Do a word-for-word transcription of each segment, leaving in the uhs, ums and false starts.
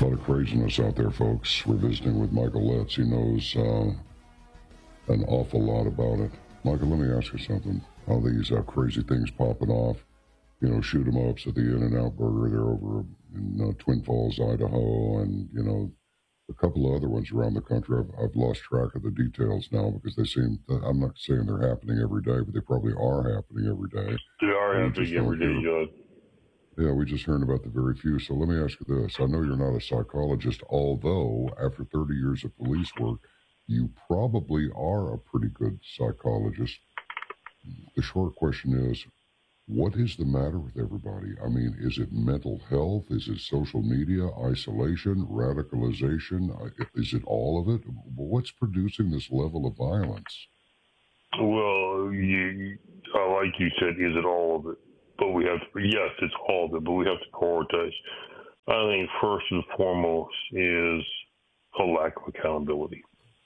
A lot of craziness out there, folks. We're visiting with Michael Letts. He knows uh, an awful lot about it. Michael, let me ask you something. All these uh, crazy things popping off, you know, shoot 'em ups at the In-N-Out Burger. They're over in uh, Twin Falls, Idaho, and, you know, a couple of other ones around the country. I've, I've lost track of the details now because they seem, to, I'm not saying they're happening every day, but they probably are happening every day. They are happening every day, John. Yeah, we just heard about the very few. So let me ask you this. I know you're not a psychologist, although after thirty years of police work, you probably are a pretty good psychologist. The short question is, what is the matter with everybody? I mean, is it mental health? Is it social media, isolation, radicalization? Is it all of it? What's producing this level of violence? Well, you, uh, like you said, is it all of it? But we have to, yes, it's all of it, but we have to prioritize. I think first and foremost is a lack of accountability.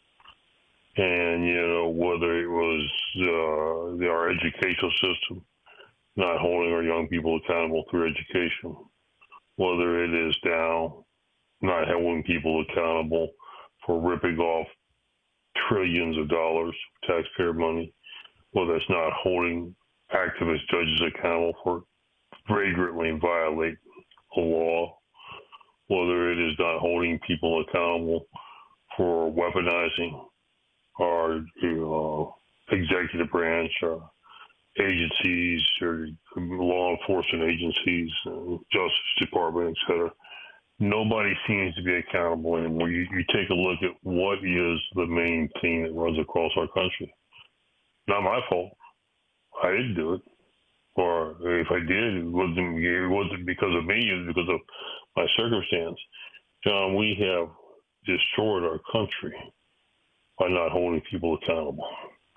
And, you know, whether it was uh, our educational system, not holding our young people accountable through education, whether it is now not holding people accountable for ripping off trillions of dollars of taxpayer money, whether it's not holding activist judges accountable for flagrantly violate a law, whether it is not holding people accountable for weaponizing our uh, executive branch, our agencies, or law enforcement agencies, uh, Justice Department, et cetera. Nobody seems to be accountable anymore. You, you take a look at what is the main thing that runs across our country. Not my fault. I didn't do it, or if I did, it wasn't. It wasn't because of me. It was because of my circumstance. John, we have destroyed our country by not holding people accountable,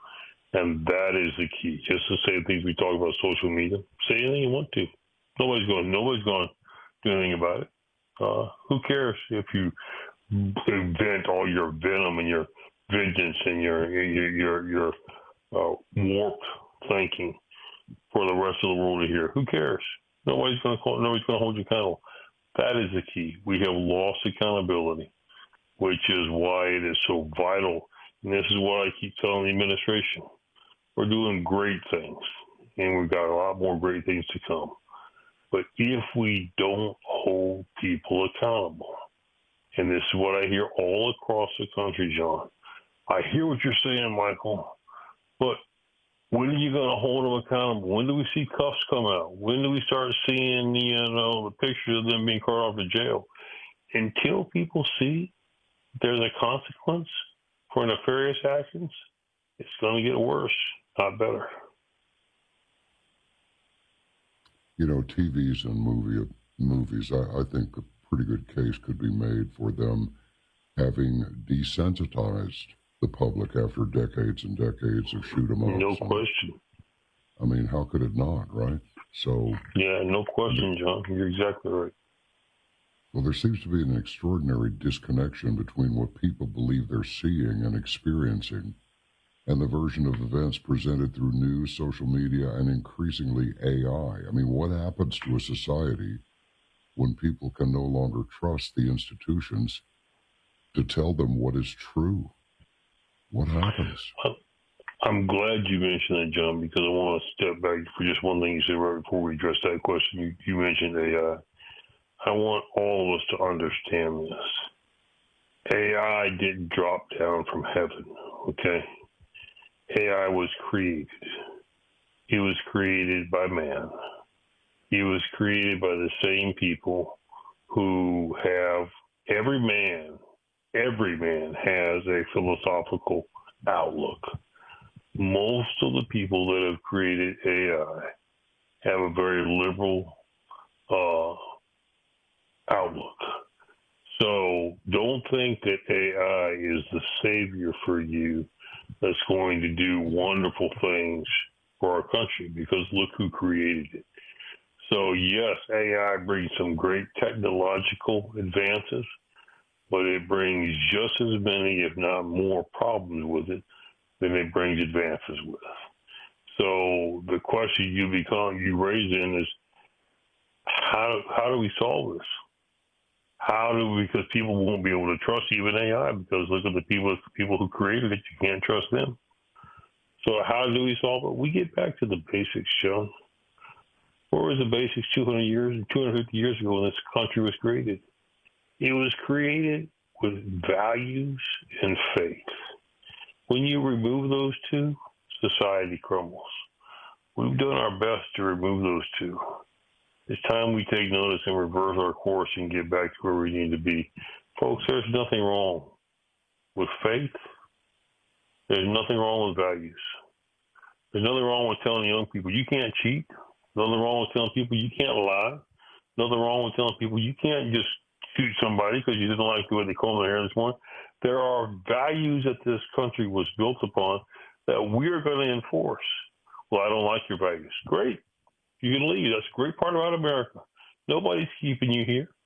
and that is the key. Just to say things we talk about social media. Say anything you want to. Nobody's going. Nobody's going to do anything about it. Uh, who cares if you vent all your venom and your vengeance and your your your, your uh, warped thinking for the rest of the world to hear? Who cares? Nobody's going to call, nobody's going to hold you accountable. That is the key. We have lost accountability, which is why it is so vital. And this is what I keep telling the administration. We're doing great things, and we've got a lot more great things to come. But if we don't hold people accountable, and this is what I hear all across the country, John, I hear what you're saying, Michael, but when are you going to hold them accountable? When do we see cuffs come out? When do we start seeing, you know, the pictures of them being carted off to jail? Until people see there's a consequence for nefarious actions, it's going to get worse, not better. You know, T Vs and movie movies, I, I think a pretty good case could be made for them having desensitized the public after decades and decades of shoot 'em ups. No question. I mean, how could it not, right? So yeah, no question, John. You're exactly right. Well, there seems to be an extraordinary disconnection between what people believe they're seeing and experiencing and the version of events presented through news, social media, and increasingly A I. I mean, what happens to a society when people can no longer trust the institutions to tell them what is true? What happens? I'm glad you mentioned that, John, because I want to step back for just one thing you said right before we address that question. You, you mentioned A I. I want all of us to understand this. A I didn't drop down from heaven, okay? A I was created. It was created by man. It was created by the same people who have, every man, every man has a philosophical outlook. Most of the people that have created A I have a very liberal uh, outlook. So don't think that A I is the savior for you that's going to do wonderful things for our country, because look who created it. So yes, A I brings some great technological advances, but it brings just as many, if not more, problems with it than it brings advances with. So the question you become you raise in is how how do we solve this? How do we, because people won't be able to trust even A I because look at the people people who created it, you can't trust them. So how do we solve it? We get back to the basics, Joe. What was the basics two hundred years, two hundred fifty years ago when this country was created? It was created with values and faith. When you remove those two, society crumbles. We've done our best to remove those two. It's time we take notice and reverse our course and get back to where we need to be. Folks, there's nothing wrong with faith. There's nothing wrong with values. There's nothing wrong with telling young people you can't cheat. Nothing wrong with telling people you can't lie. Nothing wrong with telling people you can't just shoot somebody because you didn't like the way they combed their hair this morning. There are values that this country was built upon that we're going to enforce. Well, I don't like your values. Great. You can leave. That's a great part about America. Nobody's keeping you here.